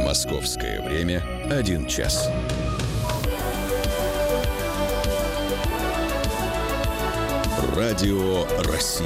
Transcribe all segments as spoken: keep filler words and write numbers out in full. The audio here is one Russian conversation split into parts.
Московское время один час. Радио России.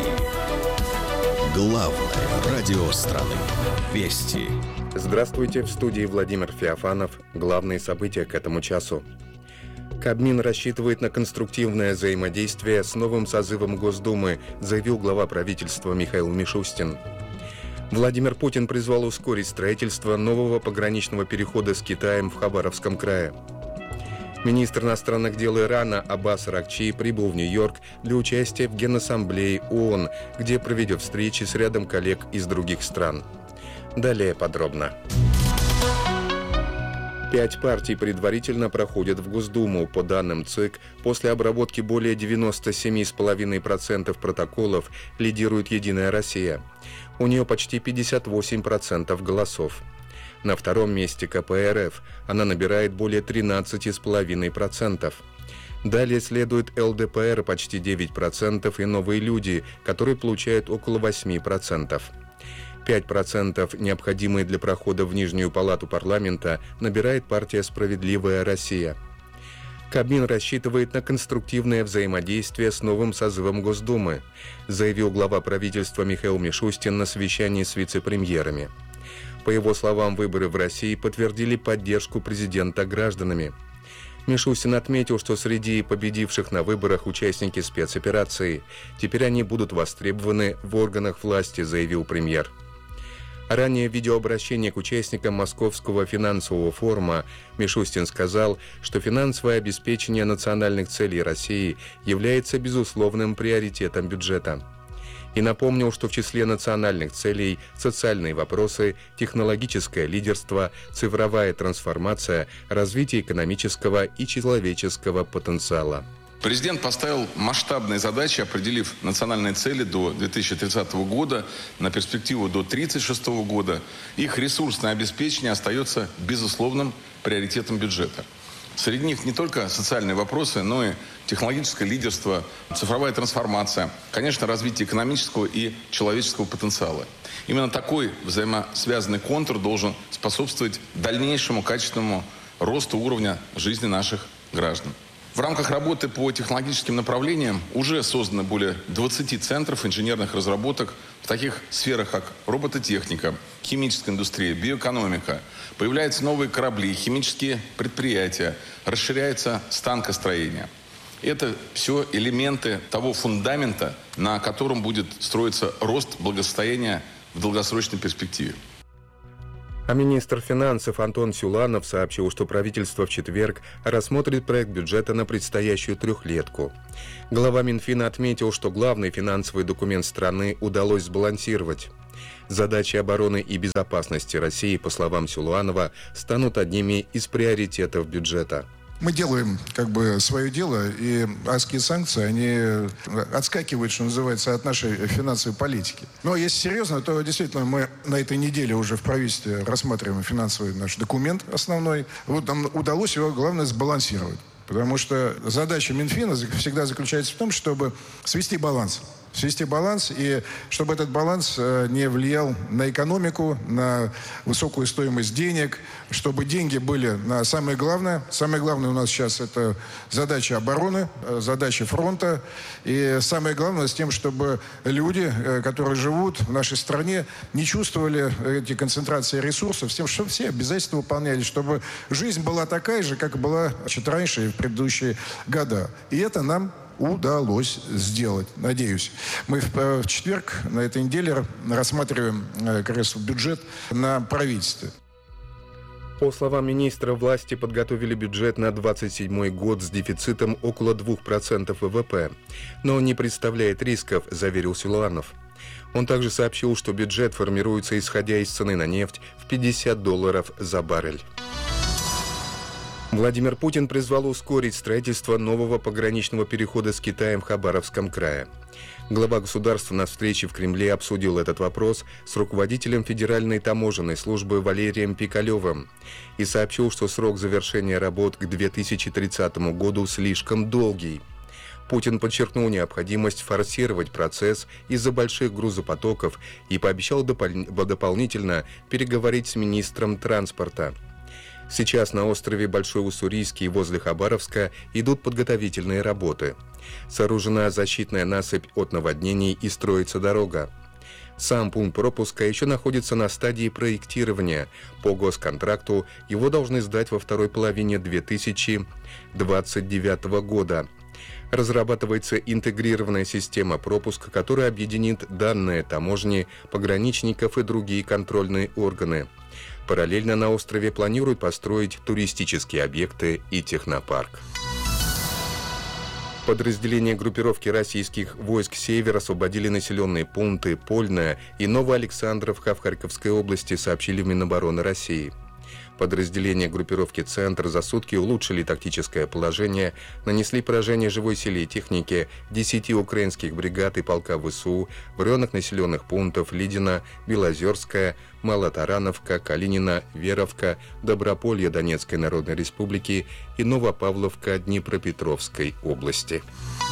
Главное радио страны. Вести. Здравствуйте, в студии Владимир Феофанов. Главные события к этому часу. Кабмин рассчитывает на конструктивное взаимодействие с новым созывом Госдумы, заявил глава правительства Михаил Мишустин. Владимир Путин призвал ускорить строительство нового пограничного перехода с Китаем в Хабаровском крае. Министр иностранных дел Ирана Аббас Аракчи прибыл в Нью-Йорк для участия в Генассамблее ООН, где проведет встречи с рядом коллег из других стран. Далее подробно. Пять партий предварительно проходят в Госдуму. По данным ЦИК, после обработки более девяносто семь целых пять десятых процента протоколов лидирует «Единая Россия». У нее почти пятьдесят восемь процентов голосов. На втором месте ка пэ эр эф. Она набирает более тринадцать целых пять десятых процента. Далее следует эл дэ пэ эр почти девять процентов и «Новые люди», которые получают около восемь процентов. пять процентов, необходимые для прохода в Нижнюю палату парламента, набирает партия «Справедливая Россия». Кабмин рассчитывает на конструктивное взаимодействие с новым созывом Госдумы, заявил глава правительства Михаил Мишустин на совещании с вице-премьерами. По его словам, выборы в России подтвердили поддержку президента гражданами. Мишустин отметил, что среди победивших на выборах участники спецоперации, теперь они будут востребованы в органах власти, заявил премьер. Ранее в видеообращении к участникам Московского финансового форума Мишустин сказал, что финансовое обеспечение национальных целей России является безусловным приоритетом бюджета. И напомнил, что в числе национальных целей социальные вопросы, технологическое лидерство, цифровая трансформация, развитие экономического и человеческого потенциала. Президент поставил масштабные задачи, определив национальные цели до две тысячи тридцатого года, на перспективу до две тысячи тридцать шестого года. Их ресурсное обеспечение остается безусловным приоритетом бюджета. Среди них не только социальные вопросы, но и технологическое лидерство, цифровая трансформация, конечно, развитие экономического и человеческого потенциала. Именно такой взаимосвязанный контур должен способствовать дальнейшему качественному росту уровня жизни наших граждан. В рамках работы по технологическим направлениям уже создано более двадцати центров инженерных разработок в таких сферах, как робототехника, химическая индустрия, биоэкономика. Появляются новые корабли, химические предприятия, расширяется станкостроение. Это все элементы того фундамента, на котором будет строиться рост благосостояния в долгосрочной перспективе. А министр финансов Антон Силуанов сообщил, что правительство в четверг рассмотрит проект бюджета на предстоящую трехлетку. Глава Минфина отметил, что главный финансовый документ страны удалось сбалансировать. Задачи обороны и безопасности России, по словам Силуанова, станут одними из приоритетов бюджета. Мы делаем как бы свое дело, и адские санкции, они отскакивают, что называется, от нашей финансовой политики. Но если серьезно, то действительно мы на этой неделе уже в правительстве рассматриваем финансовый наш документ основной. Вот нам удалось его, главное, сбалансировать. Потому что задача Минфина всегда заключается в том, чтобы свести баланс. Свести баланс, и чтобы этот баланс не влиял на экономику, на высокую стоимость денег, чтобы деньги были на самое главное. Самое главное у нас сейчас это задача обороны, задача фронта. И самое главное с тем, чтобы люди, которые живут в нашей стране, не чувствовали эти концентрации ресурсов, с тем, чтобы все обязательства выполнялись, чтобы жизнь была такая же, как была чуть раньше и в предыдущие года. И это нам удалось сделать, надеюсь. Мы в, в четверг на этой неделе рассматриваем как раз бюджет на правительстве. По словам министра, власти подготовили бюджет на двадцать седьмой год с дефицитом около двух процентов вэ вэ пэ. Но он не представляет рисков, заверил Силуанов. Он также сообщил, что бюджет формируется исходя из цены на нефть в пятьдесят долларов за баррель. Владимир Путин призвал ускорить строительство нового пограничного перехода с Китаем в Хабаровском крае. Глава государства на встрече в Кремле обсудил этот вопрос с руководителем Федеральной таможенной службы Валерием Пикалевым и сообщил, что срок завершения работ к две тысячи тридцатому году слишком долгий. Путин подчеркнул необходимость форсировать процесс из-за больших грузопотоков и пообещал допол- дополнительно переговорить с министром транспорта. Сейчас на острове Большой Уссурийский возле Хабаровска идут подготовительные работы. Сооружена защитная насыпь от наводнений и строится дорога. Сам пункт пропуска еще находится на стадии проектирования. По госконтракту его должны сдать во второй половине две тысячи двадцать девятого года. Разрабатывается интегрированная система пропуска, которая объединит данные таможни, пограничников и другие контрольные органы. Параллельно на острове планируют построить туристические объекты и технопарк. Подразделения группировки российских войск «Север» освободили населенные пункты Польная и Новоалександровка в Харьковской области, сообщили в Минобороны России. Подразделения группировки «Центр» за сутки улучшили тактическое положение, нанесли поражение живой силе и технике десяти украинских бригад и полка ВСУ в районах населенных пунктов Лидина, Белозерская, Малотарановка, Калинина, Веровка, Доброполье Донецкой Народной Республики и Новопавловка Днепропетровской области.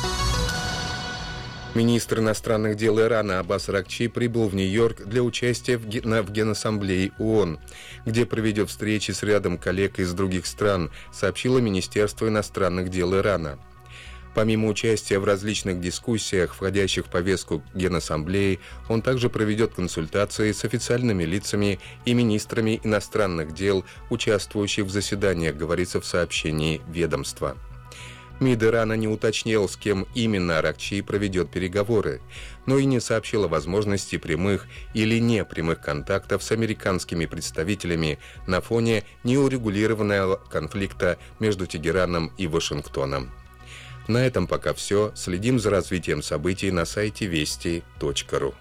Министр иностранных дел Ирана Аббас Аракчи прибыл в Нью-Йорк для участия в, ген... в Генассамблее ООН, где проведет встречи с рядом коллег из других стран, сообщило Министерство иностранных дел Ирана. Помимо участия в различных дискуссиях, входящих в повестку Генассамблеи, он также проведет консультации с официальными лицами и министрами иностранных дел, участвующих в заседаниях, говорится в сообщении ведомства. МИД Ирана не уточнил, с кем именно Аракчи проведет переговоры, но и не сообщил о возможности прямых или непрямых контактов с американскими представителями на фоне неурегулированного конфликта между Тегераном и Вашингтоном. На этом пока все. Следим за развитием событий на сайте вести точка ру.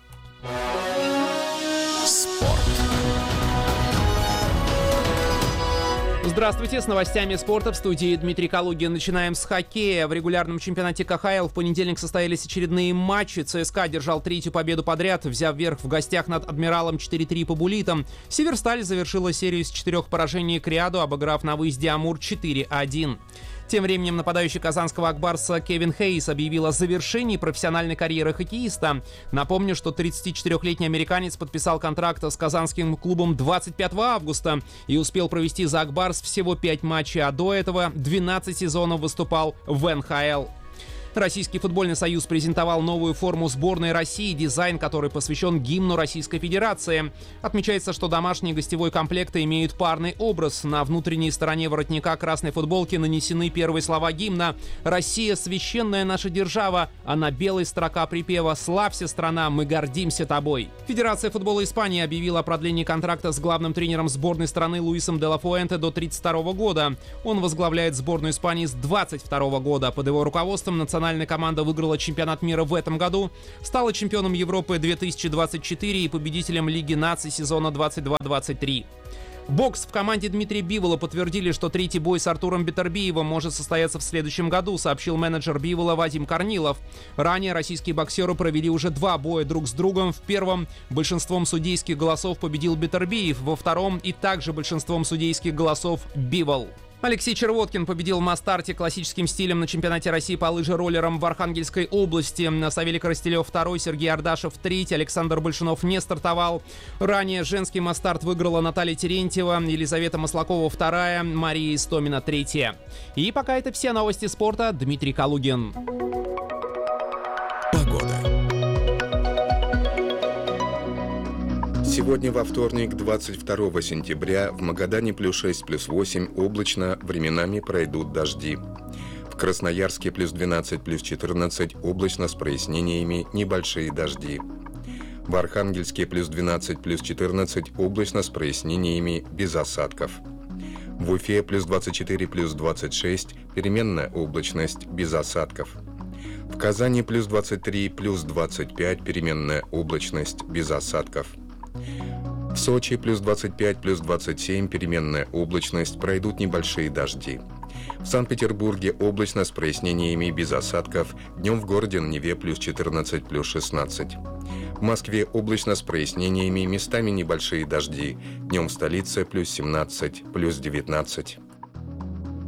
Здравствуйте, с новостями спорта в студии Дмитрий Калугин. Начинаем с хоккея. В регулярном чемпионате ка ха эл в понедельник состоялись очередные матчи. ЦСКА держал третью победу подряд, взяв верх в гостях над Адмиралом четыре три по буллитам. Северсталь завершила серию из четырех поражений к ряду, обыграв на выезде Амур четыре один. Тем временем нападающий казанского Акбарса Кевин Хейс объявил о завершении профессиональной карьеры хоккеиста. Напомню, что тридцатичетырёхлетний американец подписал контракт с казанским клубом двадцать пятого августа и успел провести за Акбарс всего пять матчей, а до этого двенадцать сезонов выступал в эн ха эл. Российский футбольный союз презентовал новую форму сборной России, дизайн которой посвящен гимну Российской Федерации. Отмечается, что домашний и гостевой комплекты имеют парный образ. На внутренней стороне воротника красной футболки нанесены первые слова гимна «Россия – священная наша держава», а на белой строка припева «Славься, страна, мы гордимся тобой». Федерация футбола Испании объявила о продлении контракта с главным тренером сборной страны Луисом де ла Фуэнте до тридцать второго года. Он возглавляет сборную Испании с двадцать второго года. Под его руководством национальный Национальная команда выиграла чемпионат мира в этом году, стала чемпионом Европы две тысячи двадцать четыре и победителем Лиги наций сезона двадцать два двадцать три. Бокс в команде Дмитрия Бивола подтвердили, что третий бой с Артуром Бетербиевым может состояться в следующем году, сообщил менеджер Бивола Вадим Корнилов. Ранее российские боксеры провели уже два боя друг с другом. В первом большинством судейских голосов победил Бетербиев, во втором и также большинством судейских голосов Бивол. Алексей Червоткин победил в Мастарте классическим стилем на чемпионате России по лыжероллерам в Архангельской области. Савелий Коростелев второй, Сергей Ардашев третий, Александр Большунов не стартовал. Ранее женский Мастарт выиграла Наталья Терентьева, Елизавета Маслакова вторая, Мария Истомина третья. И пока это все новости спорта. Дмитрий Калугин. Сегодня во вторник, двадцать второго сентября, в Магадане плюс шесть, плюс восемь, облачно, временами пройдут дожди. В Красноярске плюс двенадцать, плюс четырнадцать, облачно с прояснениями, небольшие дожди. В Архангельске плюс двенадцать, плюс четырнадцать, облачно с прояснениями, без осадков. В Уфе плюс двадцать четыре, плюс двадцать шесть, переменная облачность, без осадков. В Казани плюс двадцать три, плюс двадцать пять, переменная облачность, без осадков. В Сочи плюс двадцать пять, плюс двадцать семь, переменная облачность, пройдут небольшие дожди. В Санкт-Петербурге облачно с прояснениями, без осадков, днем в городе на Неве плюс четырнадцать, плюс шестнадцать. В Москве облачно с прояснениями, местами небольшие дожди, днем в столице плюс семнадцать, плюс девятнадцать.